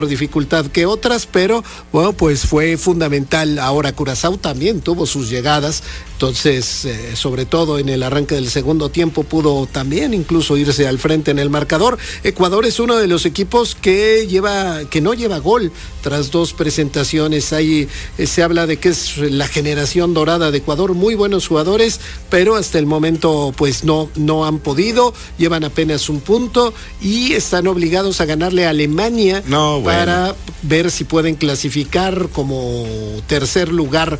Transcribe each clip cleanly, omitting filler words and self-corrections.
dificultad que otras, pero bueno, pues fue fundamental. Ahora Curazao también tuvo sus llegadas, entonces sobre todo en el arranque del segundo tiempo pudo también incluso irse al frente en el marcador. Ecuador es uno de los equipos que no lleva gol tras 2 presentaciones. Ahí se habla de que es la generación dorada de Ecuador, muy buenos jugadores, pero hasta el momento pues no han podido, llevan apenas 1 punto y están obligados a ganarle a Alemania para ver si pueden clasificar como tercer lugar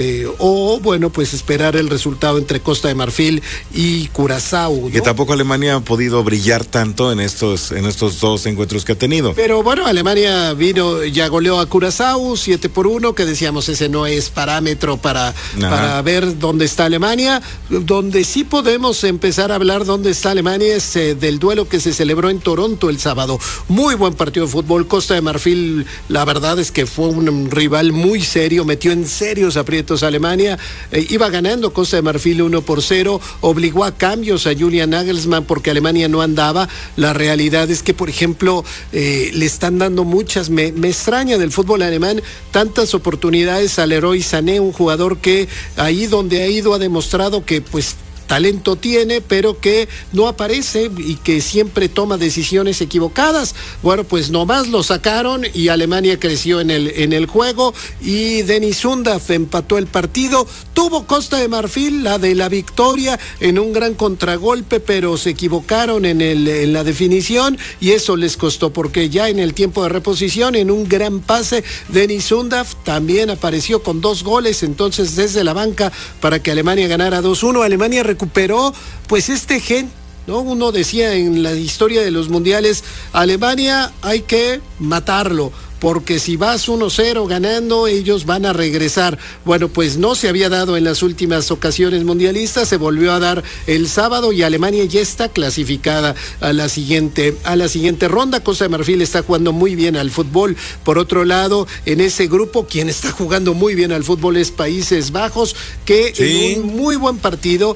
o bueno, pues esperar el resultado entre Costa de Marfil y Curazao, ¿no? Que tampoco Alemania ha podido brillar tanto en estos 2 encuentros que ha tenido. Pero bueno, Alemania ya goleó a Curazao 7-1, que decíamos ese no es parámetro para ver dónde está Alemania. Donde sí podemos empezar a hablar dónde está Alemania es del duelo que se celebró en Toronto el sábado. Muy buen partido de fútbol. Costa de Marfil, la verdad es que fue un rival muy serio, metió en serios aprietos a Alemania, iba ganando Costa de Marfil 1-0, obligó a cambios a Julian Nagelsmann porque Alemania no andaba. La realidad es que, por ejemplo, le están dando muchas, me extraña del fútbol alemán, tantas oportunidades al Leroy Sané, un jugador que ahí donde ha ido ha demostrado que pues talento tiene, pero que no aparece y que siempre toma decisiones equivocadas. Bueno, pues nomás lo sacaron y Alemania creció en el juego y Dennis Undaff empató el partido. Tuvo Costa de Marfil la de la victoria en un gran contragolpe, pero se equivocaron en la definición y eso les costó, porque ya en el tiempo de reposición, en un gran pase, Dennis Undaff también apareció con 2 goles, entonces desde la banca para que Alemania ganara 2-1. Alemania recuperó pues este gen, ¿no? Uno decía en la historia de los mundiales, Alemania hay que matarlo, porque si vas 1-0 ganando, ellos van a regresar. Bueno, pues no se había dado en las últimas ocasiones mundialistas, se volvió a dar el sábado y Alemania ya está clasificada a la siguiente ronda. Costa de Marfil está jugando muy bien al fútbol. Por otro lado, en ese grupo, quien está jugando muy bien al fútbol es Países Bajos, que en un muy buen partido,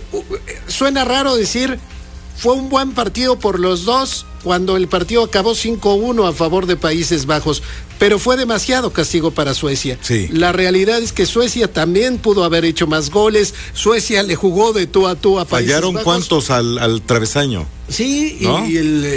suena raro decir, fue un buen partido por los dos, cuando el partido acabó 5-1 a favor de Países Bajos, pero fue demasiado castigo para Suecia. Sí. La realidad es que Suecia también pudo haber hecho más goles. Suecia le jugó de tú a tú a Países Bajos. ¿Fallaron cuántos al travesaño? Sí, ¿no?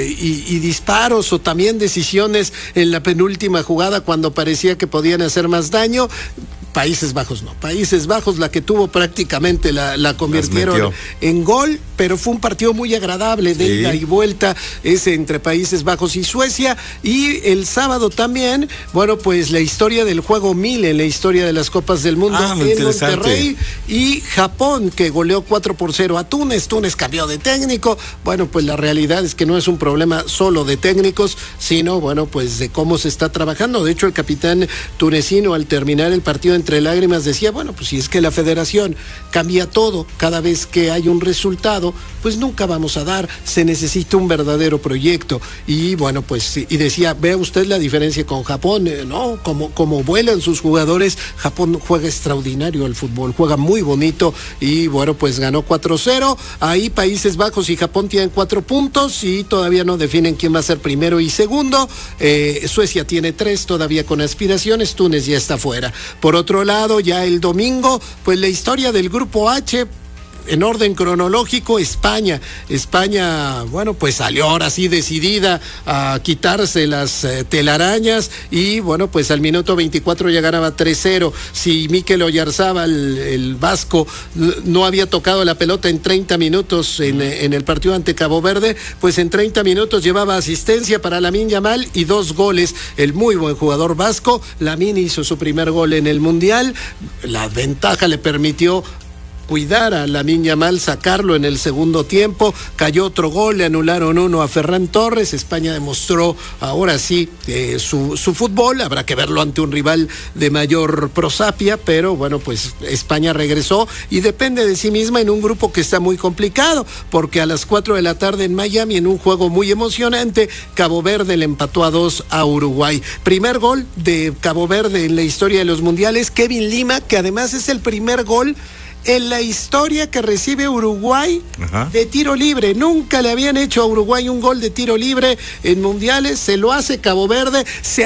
y disparos o también decisiones en la penúltima jugada cuando parecía que podían hacer más daño. Países Bajos no. Países Bajos, la que tuvo prácticamente la convirtieron en gol, pero fue un partido muy agradable de ida y vuelta, ese entre Países Bajos y Suecia. Y el sábado también, bueno, pues la historia del juego 1000 en la historia de las Copas del Mundo en Monterrey, y Japón, que goleó 4-0 a Túnez. Túnez cambió de técnico. Bueno, pues la realidad es que no es un problema solo de técnicos, sino, bueno, pues de cómo se está trabajando. De hecho, el capitán tunecino, al terminar el partido entre lágrimas, decía, bueno, pues si es que la federación cambia todo cada vez que hay un resultado, pues nunca vamos a dar, se necesita un verdadero proyecto. Y bueno, pues, y decía, vea usted la diferencia con Japón, ¿no? Como vuelan sus jugadores. Japón juega extraordinario al fútbol, juega muy bonito y bueno, pues ganó 4-0. Ahí Países Bajos y Japón tienen 4 puntos y todavía no definen quién va a ser primero y segundo. Suecia tiene 3 todavía con aspiraciones, Túnez ya está fuera. Por otro lado, ya el domingo, pues la historia del grupo H, en orden cronológico, España, bueno, pues salió ahora sí decidida a quitarse las telarañas y bueno, pues al minuto 24 ya ganaba 3-0. Si Mikel Oyarzábal, el vasco, no había tocado la pelota en 30 minutos en el partido ante Cabo Verde, pues en 30 minutos llevaba asistencia para Lamine Yamal y 2 goles, el muy buen jugador vasco. Lamine hizo su primer gol en el Mundial, la ventaja le permitió cuidar a Lamine Yamal, sacarlo en el segundo tiempo. Cayó otro gol, le anularon uno a Ferran Torres. España demostró ahora sí su fútbol. Habrá que verlo ante un rival de mayor prosapia, pero bueno, pues España regresó y depende de sí misma en un grupo que está muy complicado, porque a las 4 de la tarde en Miami, en un juego muy emocionante, Cabo Verde le empató a 2 a Uruguay. Primer gol de Cabo Verde en la historia de los mundiales, Kevin Lima, que además es el primer gol en la historia que recibe Uruguay de tiro libre. Nunca le habían hecho a Uruguay un gol de tiro libre en mundiales. Se lo hace Cabo Verde. Se